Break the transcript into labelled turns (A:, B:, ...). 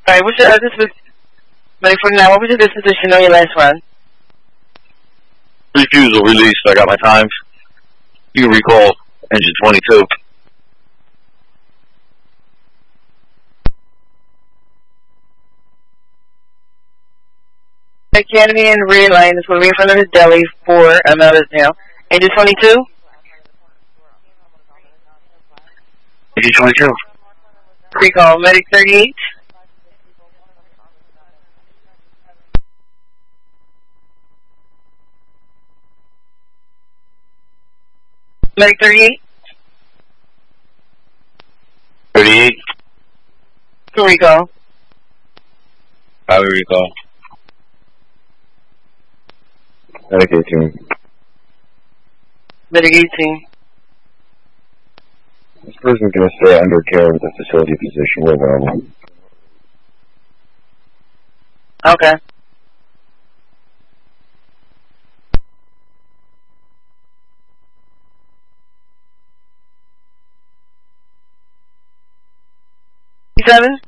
A: Alright, what's your disposition? Medic 49, what was your disposition on your last run?
B: Refusal released. I got my times. You can recall engine 22.
A: Academy and rear line is moving in front of his deli for another now. Engine 22?
B: Engine 22.
A: Recall. Medic 38? Medic 38?
B: 38.
A: Recall.
B: I will recall.
C: Medic 18.
A: Medic 18.
C: This person's going to stay under care with the facility position where available.
A: Okay. Seven.